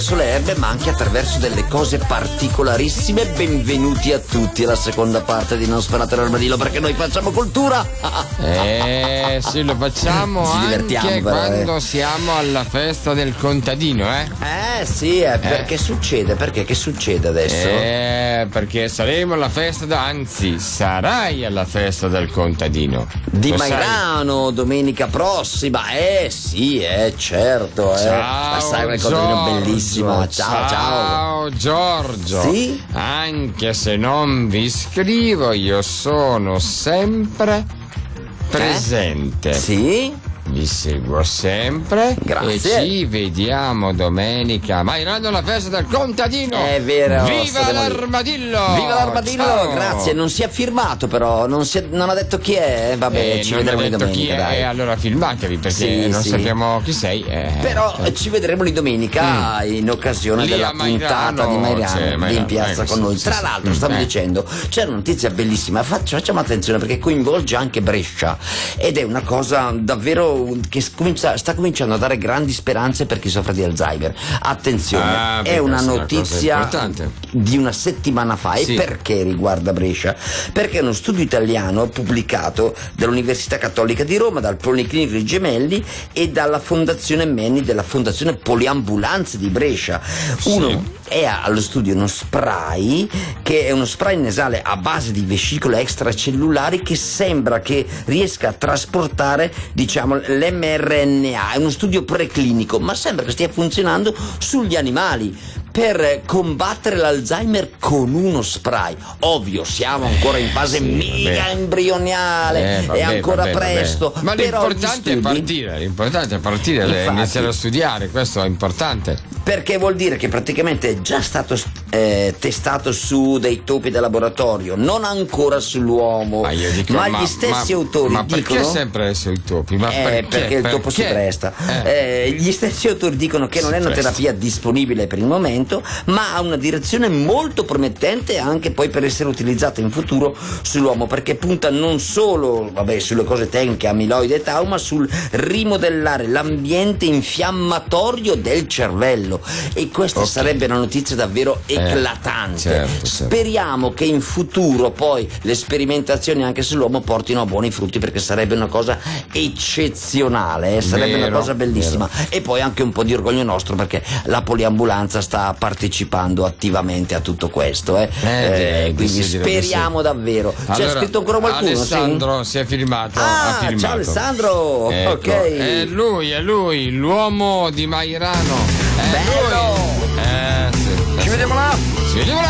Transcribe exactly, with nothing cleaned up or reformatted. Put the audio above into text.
le erbe ma anche attraverso delle cose particolarissime. Benvenuti a tutti alla seconda parte di Non Sparate l'Armadillo, perché noi facciamo cultura. Eh sì, lo facciamo Ci anche divertiamo, però, quando eh. siamo alla festa del contadino, eh? Eh sì, eh, perché Eh. succede? Perché che succede adesso? Eh, perché saremo alla festa, da, anzi, sarai alla festa del contadino. Di Lo sai? Mairano, domenica prossima. Eh sì, eh certo, eh. Ciao, Ma sai una cosa Giorgio. bellissima. Ciao, ciao. Ciao Giorgio. Sì? Anche se non vi scrivo, io sono sempre presente. Sì? Vi seguo sempre. Grazie. E ci vediamo domenica. Mairano alla festa del contadino. È vero. Viva saremo lì. l'armadillo! Viva l'armadillo, Ciao. grazie. Non si è firmato però, non, si è- non ha detto chi è. Vabbè, Eh, ci non vedremo ho lì detto domenica, chi è, dai. e allora filmatevi, perché Sì, non sì. sappiamo chi sei. eh. Però eh, ci vedremo lì domenica in occasione Lì della a Mairano, puntata di Mairano, c'è lì Mairano, in piazza ecco, con sì, noi. sì, Tra sì. l'altro, Mm, stavo eh. dicendo, c'è una notizia bellissima, faccio- facciamo attenzione perché coinvolge anche Brescia ed è una cosa davvero che comincia- sta cominciando a dare grandi speranze per chi soffre di Alzheimer. Attenzione, Ah, è beh, una questa è una cosa notizia importante. di una settimana fa. Sì. E perché riguarda Brescia? Perché è uno studio italiano pubblicato dall'Università Cattolica di Roma, dal Policlinico dei Gemelli e dalla Fondazione Menni, della Fondazione Poliambulanze di Brescia. Uno Sì. è allo studio uno spray che è uno spray nasale a base di vescicole extracellulari che sembra che riesca a trasportare, diciamo, l'mRNA. È uno studio preclinico, ma sembra che stia funzionando sugli animali per combattere l'Alzheimer con uno spray. Ovvio, siamo ancora in fase Sì, mega vabbè. embrionale, Eh, vabbè, è ancora vabbè, vabbè. presto. Ma però l'importante gli è studi- partire, l'importante è partire, Infatti. iniziare a studiare, questo è importante. Perché vuol dire che praticamente è già stato eh, testato su dei topi da laboratorio, non ancora sull'uomo. Ma io dico, ma, ma- gli stessi ma- autori ma perché dicono. sempre sui topi? Ma Eh, perché? perché il topo si Perché? presta. Eh. Eh, gli stessi autori dicono che Si non è una presta. terapia disponibile per il momento, ma ha una direzione molto promettente anche poi per essere utilizzata in futuro sull'uomo, perché punta non solo, vabbè, sulle cose tecniche, amiloide e tau, ma sul rimodellare l'ambiente infiammatorio del cervello. E questa Ok. sarebbe una notizia davvero eclatante. certo, certo. Speriamo che in futuro poi le sperimentazioni anche sull'uomo portino a buoni frutti, perché sarebbe una cosa eccezionale, eh, sarebbe Vero, una cosa bellissima. E poi anche un po' di orgoglio nostro, perché la poliambulanza sta partecipando attivamente a tutto questo, eh. Eh, direi di quindi sì, direi di speriamo davvero. C'è Allora, scritto ancora qualcuno? Alessandro sì? si è filmato. Ah, ha filmato. ciao Alessandro. Ecco, Ok. È lui, è lui, l'uomo di Mairano. È Bello. lui. Eh, sì. Ci vediamo là. Ci vediamo là.